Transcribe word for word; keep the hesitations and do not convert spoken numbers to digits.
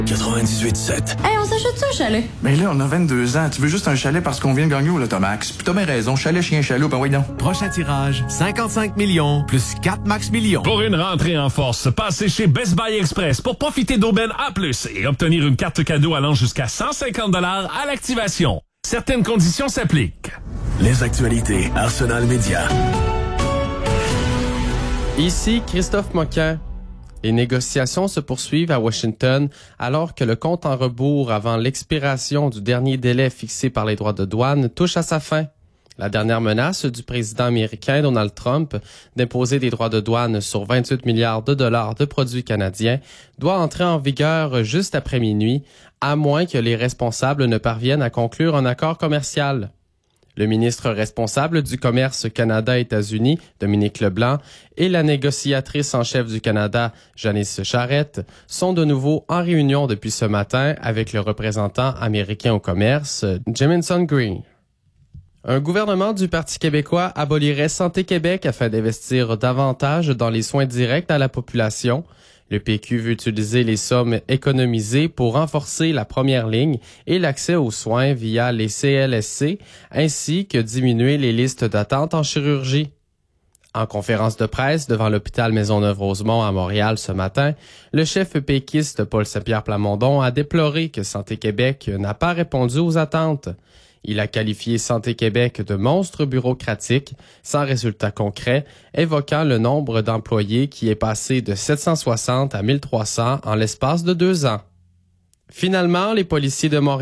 quatre-vingt-dix-huit sept. Hey, on s'achète-tu un chalet? Ben là, on a vingt-deux ans. Tu veux juste un chalet parce qu'on vient de gagner au Lotomax. Puis t'as bien raison. Chalet, chien, chaloup, ben oui donc. Prochain tirage, cinquante-cinq millions plus quatre max millions. Pour une rentrée en force, passez chez Best Buy Express pour profiter d'aubaines A plus, et obtenir une carte cadeau allant jusqu'à cent cinquante dollars à l'activation. Certaines conditions s'appliquent. Les actualités Arsenal Média. Ici Christophe Moquin. Les négociations se poursuivent à Washington alors que le compte en rebours avant l'expiration du dernier délai fixé par les droits de douane touche à sa fin. La dernière menace du président américain Donald Trump d'imposer des droits de douane sur vingt-huit milliards de dollars de produits canadiens doit entrer en vigueur juste après minuit, à moins que les responsables ne parviennent à conclure un accord commercial. Le ministre responsable du commerce Canada-États-Unis, Dominique Leblanc, et la négociatrice en chef du Canada, Janice Charette, sont de nouveau en réunion depuis ce matin avec le représentant américain au commerce, Jamison Green. Un gouvernement du Parti québécois abolirait Santé Québec afin d'investir davantage dans les soins directs à la population. Le P Q veut utiliser les sommes économisées pour renforcer la première ligne et l'accès aux soins via les C L S C, ainsi que diminuer les listes d'attente en chirurgie. En conférence de presse devant l'hôpital Maisonneuve-Rosemont à Montréal ce matin, le chef péquiste Paul Saint-Pierre Plamondon a déploré que Santé Québec n'a pas répondu aux attentes. Il a qualifié Santé Québec de monstre bureaucratique, sans résultat concret, évoquant le nombre d'employés qui est passé de sept cent soixante à mille trois cents en l'espace de deux ans. Finalement, les policiers de Montréal